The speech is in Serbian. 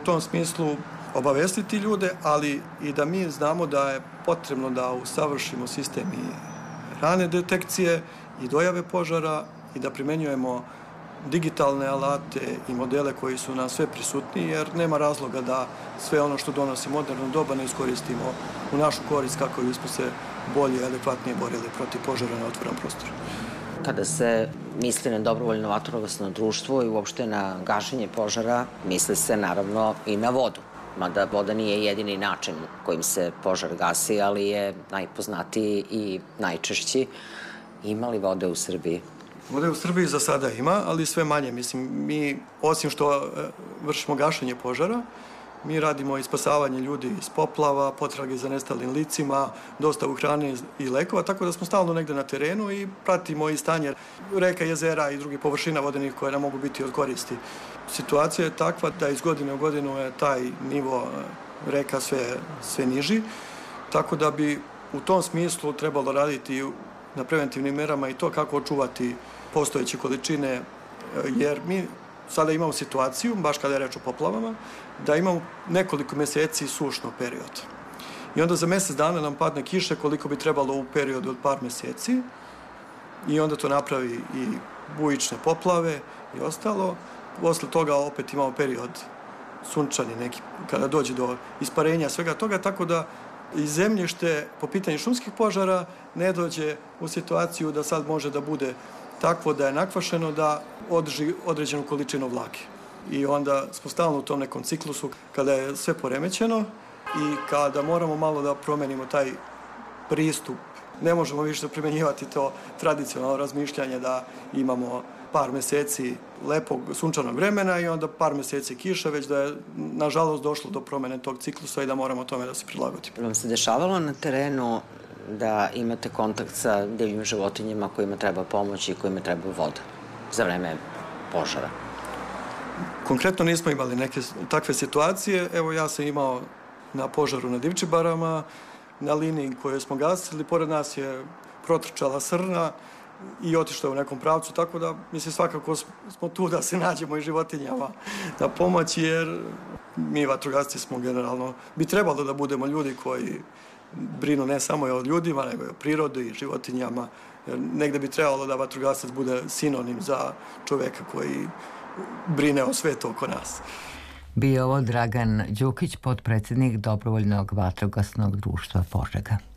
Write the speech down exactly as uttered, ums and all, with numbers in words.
tom smislu obavestiti ljude, ali i da mi znamo da je potrebno da usavršimo sistem i rane detekcije i dojave požara i da primenjujemo digitalne alate i modele koji su nam sve prisutniji, jer nema razloga da sve ono što donosi moderno doba ne iskoristimo u našu korist kako bismo se bolje i adekvatnije borili protiv požara na otvorenom prostoru. Kada se misli na dobrovoljno vatrogasno društvo i uopšte na gašenje požara, misli se naravno i na vodu. Mada voda nije jedini način kojim se požar gasi, ali je najpoznatiji i najčešći. Ima li vode u Srbiji? Vode u Srbiji za sada ima, ali sve manje. Mislim, mi, osim što vršimo gašenje požara, mi radimo i spasavanje ljudi iz poplava, potrage za nestalim licima, dostavu hrane i lekova, tako da smo stalno negde na terenu i pratimo i stanje reka, jezera i drugih površina vodenih koje nam mogu biti od koristi. Situacija je takva da iz godine u godinu je taj nivo reka sve, sve niži, tako da bi u tom smislu trebalo raditi na preventivnim merama i to kako očuvati postojeće količine, jer mi sada imamo situaciju, baš kada je reč o poplavama, da imamo nekoliko meseci sušnog perioda. I onda za mesec dana nam padne kiše koliko bi trebalo u periodu od par meseci i onda to napravi i bujične poplave i ostalo. Posle toga opet imamo period sunčani neki, kada dođe do isparenja svega toga, tako da i zemljište po pitanju šumskih požara ne dođe u situaciju da sad može da bude takvo da je nakvašeno da održi određenu količinu vlage. I onda smo stalno u tom nekom ciklusu kada je sve poremećeno i kada moramo malo da promenimo taj pristup. Ne možemo više primenjivati to tradicionalno razmišljanje da imamo par meseci lepog sunčanog vremena i onda par meseci kiša, već da je nažalost došlo do promene tog ciklusa i da moramo tome da se prilagodimo. Vam se dešavalo na terenu da imate kontakt sa divljim životinjama kojima treba pomoć i kojima treba voda za vreme požara? Konkretno nismo imali neke takve situacije. Evo, ja sam imao na požaru na Divčibarama, na liniji koju smo gasili, pored nas je protrčala srna i otišla u nekom pravcu, tako da, mislim, svakako smo tu da se nađemo i životinjama na pomoći, jer mi vatrogasci smo generalno, bi trebalo da budemo ljudi koji brinu ne samo o ljudima, nego i o prirodi i životinjama. Jer negde bi trebalo da vatrogasac bude sinonim za čoveka koji brine o svetu oko nas. Bio ovo Dragan Đukić, potpredsednik Dobrovoljnog vatrogasnog društva Požega.